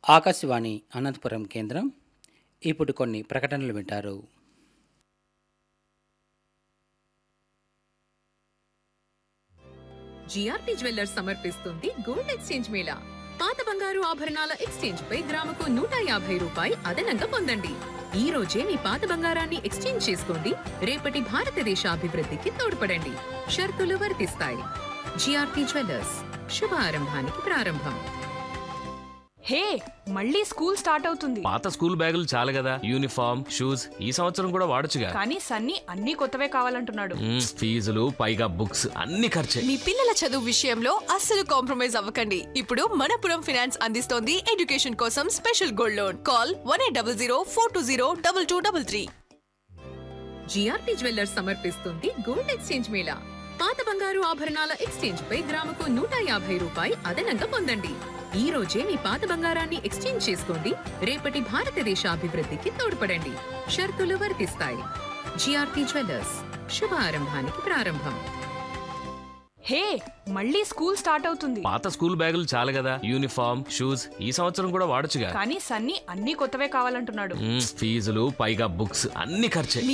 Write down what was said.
ఆకాశవాణి అనంతపురం కేంద్రం. ఇప్పుడు కొన్ని ప్రకటనలు వింటారు. జిఆర్టీ జ్యువెల్లర్స్ సమర్పిస్తుంది గోల్డ్ ఎక్స్చేంజ్ మేళా. పాత బంగారు ఆభరణాల ఎక్స్చేంజ్ పై గ్రాముకు 150 రూపాయలు అదనంగా పొందండి. ఈ రోజే మీ పాత బంగారాన్ని ఎక్స్చేంజ్ చేసుకోండి. రేపటి భారతదేశ అభివృద్ధికి తోడ్పడండి. షరతులు వర్తిస్తాయి. జిఆర్టీ జ్యువెల్లర్స్, శుభారంభానికి ప్రారంభం. హే, మళ్ళీ స్కూల్ స్టార్ట్ అవుతుంది. పాత స్కూల్ బ్యాగులు చాలు కదా, యూనిఫామ్, షూస్ ఈ సంవత్సరం కూడా వాడొచ్చుగా. కానీ సన్నీ అన్ని కొత్తవే కావాలంటున్నాడు. ఫీజులు పైగా బుక్స్ అన్ని ఖర్చే. మీ పిల్లల చదువు విషయంలో అస్సలు కాంప్రమైజ్ అవ్వకండి. ఇప్పుడు మనపురం ఫైనాన్స్ అందిస్తోంది ఎడ్యుకేషన్ కోసం special gold loan. Call 1800 420 2233. GRT jewellers సమర్పిస్తుంది గోల్డ్ ఎక్స్చేంజ్ మేళా. పాత బంగారు ఆభరణాల ఎక్స్చేంజ్ పై గ్రాముకు 150 రూపాయలు అదనంగా పొందండి. ఈ రోజే మీ పాత బంగారాన్ని ఎక్స్చేంజ్ చేసుకోండి. రేపటి భారతదేశ అభివృద్ధికి తోడ్పడండి. షరతులు వర్తిస్తాయి. జిఆర్టీ జ్యువెల్లర్స్, శుభారంభానికి ప్రారంభం. హే, మళ్ళీ స్కూల్ స్టార్ట్ అవుతుంది. పాత స్కూల్ బ్యాగులు చాలు కదా, యూనిఫామ్, షూస్ ఈ సంవత్సరం కూడా వాడొచ్చుగా. కానీ సన్నీ అన్ని కొత్తవే కావాలంటున్నాడు. ఫీజులు పైగా బుక్స్ అన్ని ఖర్చే.